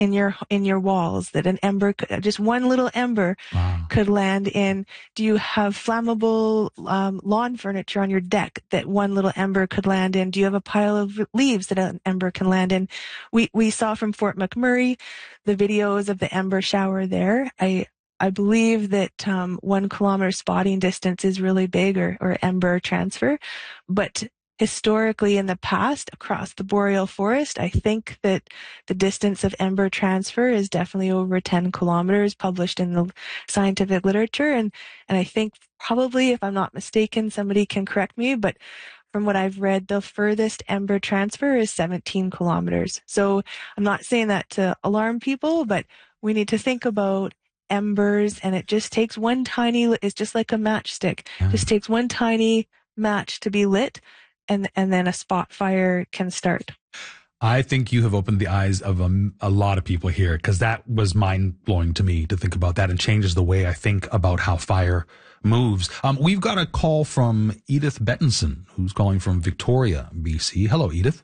in your walls that an ember, just one little ember Wow. could land in? Do you have flammable lawn furniture on your deck that one little ember could land in? Do you have a pile of leaves that an ember can land in? We saw from Fort McMurray the videos of the ember shower there. I believe that 1 kilometer spotting distance is really big, or ember transfer, but historically in the past across the boreal forest, I think that the distance of ember transfer is definitely over 10 kilometers published in the scientific literature. And I think probably, if I'm not mistaken, somebody can correct me, but from what I've read, the furthest ember transfer is 17 kilometers. So I'm not saying that to alarm people, but we need to think about embers, and it just takes it's just like a matchstick. Just takes one tiny match to be lit, and then a spot fire can start. I think you have opened the eyes of a lot of people here, because that was mind-blowing to me to think about that, and changes the way I think about how fire moves. We've got a call from Edith Bettinson, who's calling from Victoria, BC. Hello, Edith.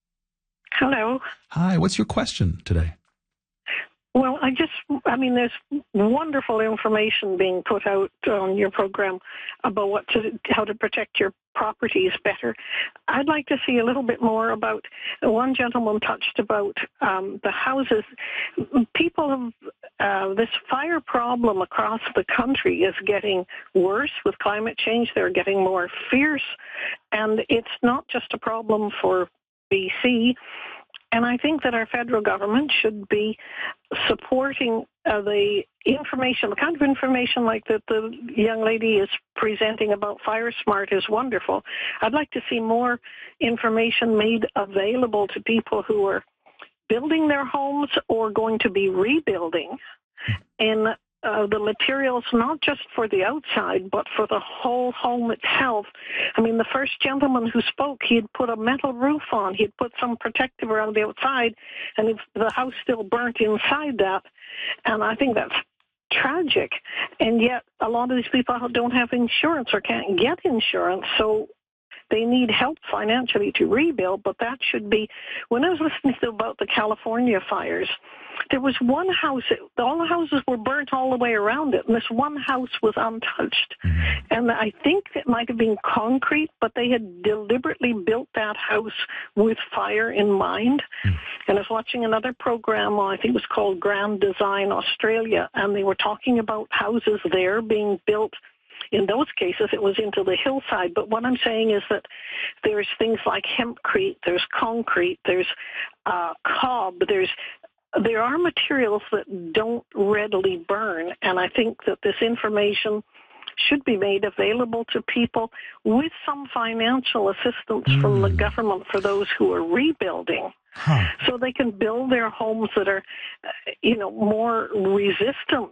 Hello. Hi, what's your question today? Well, there's wonderful information being put out on your program about how to protect your properties better. I'd like to see a little bit more about, one gentleman touched about the houses. People have, this fire problem across the country is getting worse with climate change. They're getting more fierce, and it's not just a problem for BC. And I think that our federal government should be supporting the information, the kind of information like that the young lady is presenting about FireSmart is wonderful. I'd like to see more information made available to people who are building their homes or going to be rebuilding, and the materials, not just for the outside, but for the whole home itself. I mean, the first gentleman who spoke, he'd put a metal roof on, he'd put some protective around the outside, and if the house still burnt inside that. And I think that's tragic. And yet, a lot of these people don't have insurance or can't get insurance, so they need help financially to rebuild. But that should be, when I was listening about the California fires, there was one house, all the houses were burnt all the way around it, and this one house was untouched. And I think it might have been concrete, but they had deliberately built that house with fire in mind. And I was watching another program, I think it was called Grand Design Australia, and they were talking about houses there being built. In those cases, it was into the hillside. But what I'm saying is that there's things like hempcrete, there's concrete, there's cob, there are materials that don't readily burn, and I think that this information should be made available to people with some financial assistance from the government for those who are rebuilding, so they can build their homes that are, more resistant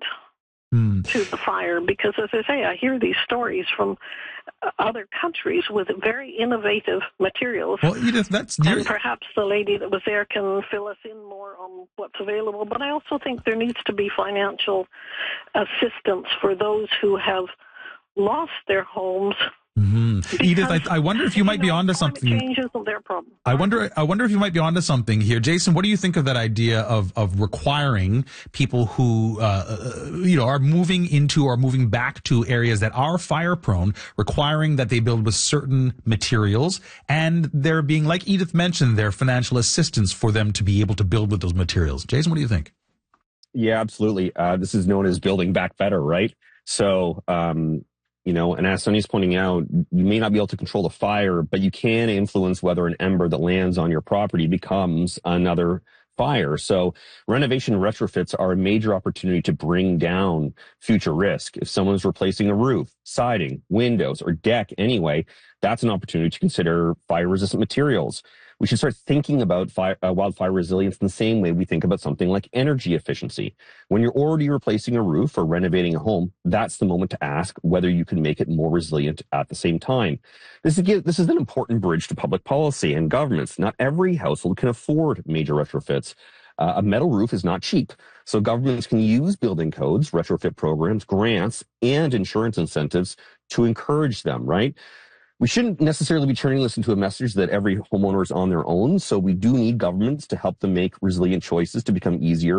to the fire. Because, as I say, I hear these stories from other countries with very innovative materials. Well, Edith, and perhaps the lady that was there can fill us in more on what's available. But I also think there needs to be financial assistance for those who have lost their homes. Edith, I wonder if you might be onto something. Change isn't their problem. I wonder if you might be onto something here. Jason, what do you think of that idea of requiring people who, are moving into or moving back to areas that are fire prone, requiring that they build with certain materials, and there being, like Edith mentioned, their financial assistance for them to be able to build with those materials? Jason, what do you think? Yeah, absolutely. This is known as building back better, right? So, and as Sonny's pointing out, you may not be able to control the fire, but you can influence whether an ember that lands on your property becomes another fire. So renovation retrofits are a major opportunity to bring down future risk. If someone's replacing a roof, siding, windows, or deck anyway, that's an opportunity to consider fire-resistant materials. We should start thinking about wildfire resilience in the same way we think about something like energy efficiency. When you're already replacing a roof or renovating a home, that's the moment to ask whether you can make it more resilient at the same time. This is an important bridge to public policy and governments. Not every household can afford major retrofits. A metal roof is not cheap, so governments can use building codes, retrofit programs, grants, and insurance incentives to encourage them, right? We shouldn't necessarily be turning this into a message that every homeowner is on their own, so we do need governments to help them make resilient choices to become easier